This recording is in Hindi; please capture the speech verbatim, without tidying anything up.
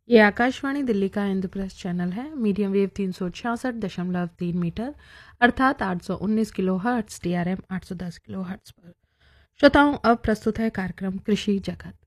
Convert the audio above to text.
ये आकाशवाणी दिल्ली का इंद्रप्रस्थ चैनल है। मीडियम वेव तीन सौ छियासठ दशमलव तीन मीटर अर्थात आठ सौ उन्नीस kilo hertz, T R M आठ सौ दस किलो हर्ट्स पर। श्रोताओं, अब प्रस्तुत है कार्यक्रम कृषि जगत।